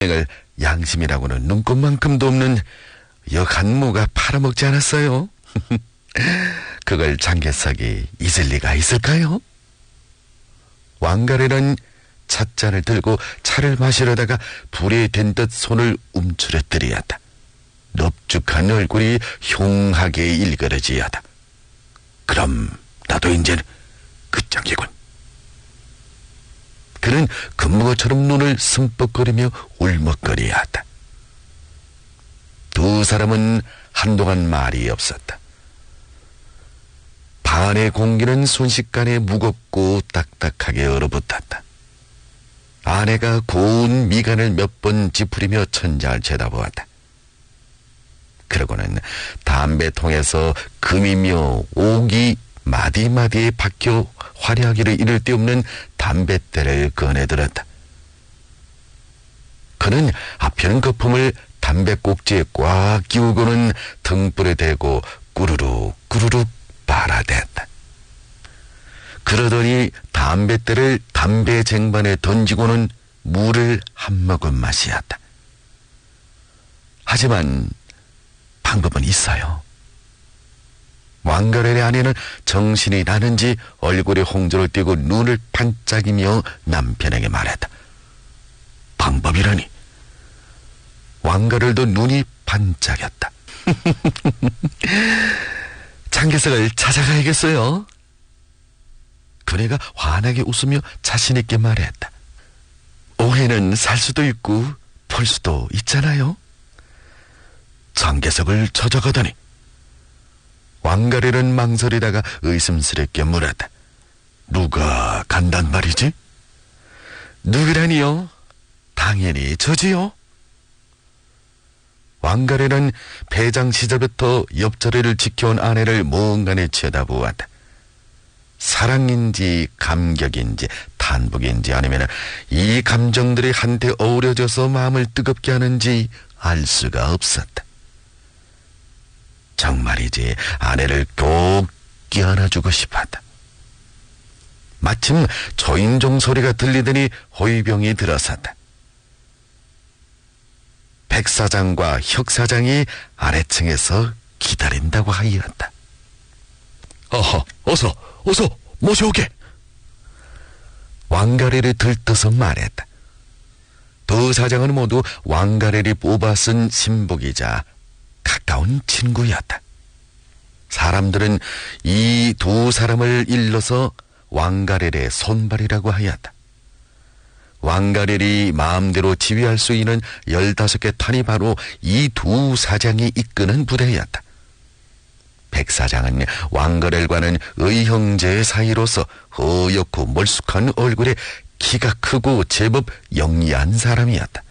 을 양심이라고는 눈꽃만큼도 없는 여간모가 팔아먹지 않았어요. 그걸 장개석이 잊을 리가 있을까요? 왕가래는 찻잔을 들고 차를 마시려다가 불에 댄 듯 손을 움츠러뜨리었다. 넙죽한 얼굴이 흉하게 일그러지었다. 그럼 나도 이제는 끝장이군. 그는 금붕어처럼 눈을 숨뻑거리며 울먹거리었다. 두 사람은 한동안 말이 없었다. 방 안의 공기는 순식간에 무겁고 딱딱하게 얼어붙었다. 아내가 고운 미간을 몇 번 찌푸리며 천장을 쳐다보았다. 그러고는 담배통에서 금이며 옥이 마디마디에 박혀 화려하기를 이를 데 없는 담뱃대를 꺼내들었다. 그는 앞편 거품을 담배 꼭지에 꽉 끼우고는 등불에 대고 꾸르륵 꾸르륵 빨아댔다. 그러더니 담뱃대를 담배 쟁반에 던지고는 물을 한 모금 마시었다. 하지만 방법은 있어요. 왕가래의 아내는 정신이 나는지 얼굴에 홍조를 띠고 눈을 반짝이며 남편에게 말했다. 방법이라니. 왕가래도 눈이 반짝였다. 장개석을 찾아가야겠어요. 그네가 환하게 웃으며 자신있게 말했다. 오해는 살 수도 있고 풀 수도 있잖아요. 장개석을 찾아가다니. 왕가래는 망설이다가 의심스럽게 물었다. 누가 간단 말이지? 누구라니요? 당연히 저지요. 왕가래는 배장 시절부터 옆자리를 지켜온 아내를 멍하니 쳐다보았다. 사랑인지 감격인지 탄복인지 아니면 이 감정들이 한데 어우러져서 마음을 뜨겁게 하는지 알 수가 없었다. 정말이지 아내를 꼭 껴안아주고 싶었다. 마침 초인종 소리가 들리더니 호위병이 들어섰다. 백사장과 혁사장이 아래층에서 기다린다고 하였다. 어허, 어서 모셔오게. 왕가래를 들떠서 말했다. 두 사장은 모두 왕가래를 뽑아 쓴 신복이자 가까운 친구였다. 사람들은 이 두 사람을 일러서 왕가래의 손발이라고 하였다. 왕가래이 마음대로 지휘할 수 있는 15개 탄이 바로 이 두 사장이 이끄는 부대였다. 백사장은 왕가래과는 의형제 사이로서 허옇고 멀쑥한 얼굴에 키가 크고 제법 영리한 사람이었다.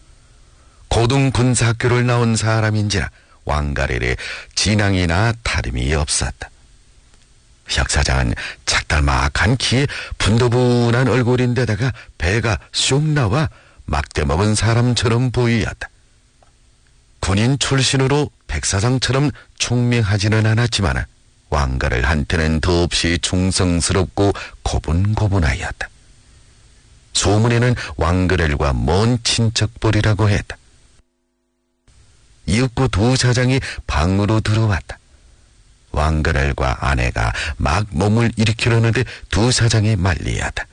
고등군사학교를 나온 사람인지라 왕가래의 진앙이나 다름이 없었다. 혁사장은 착달막한 키에 분도분한 얼굴인데다가 배가 쑥 나와 막대 먹은 사람처럼 보이었다. 군인 출신으로 백사장처럼 총명하지는 않았지만 왕가래한테는 더없이 충성스럽고 고분고분하였다. 소문에는 왕가래과 먼 친척벌이라고 했다. 이윽고 두 사장이 방으로 들어왔다. 왕가래과 아내가 막 몸을 일으키려는데 두 사장이 말리었다.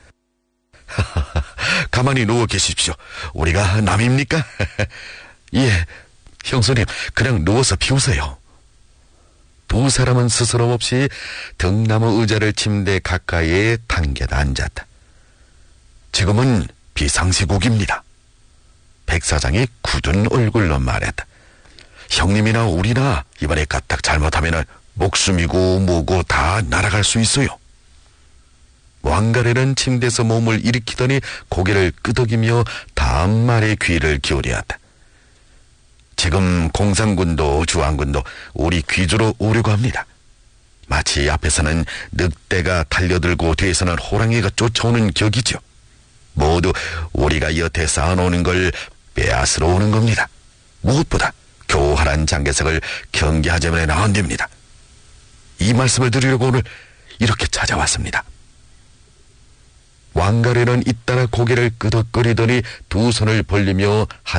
가만히 누워 계십시오. 우리가 남입니까? 예, 형수님, 그냥 누워서 피우세요. 두 사람은 스스럼 없이 등나무 의자를 침대 가까이에 당겨다 앉았다. 지금은 비상시국입니다. 백사장이 굳은 얼굴로 말했다. 형님이나 우리나 이번에 까딱 잘못하면 목숨이고 뭐고 다 날아갈 수 있어요. 왕가래는 침대에서 몸을 일으키더니 고개를 끄덕이며 다음 말에 귀를 기울였다. 지금 공산군도 주안군도 우리 귀주로 오려고 합니다. 마치 앞에서는 늑대가 달려들고 뒤에서는 호랑이가 쫓아오는 격이죠. 모두 우리가 여태 쌓아놓는 걸 빼앗으러 오는 겁니다. 무엇보다 교활한 장개석을 경계하자면 안 됩니다. 이 말씀을 드리려고 오늘 이렇게 찾아왔습니다. 왕가래는 잇따라 고개를 끄덕거리더니 두 손을 벌리며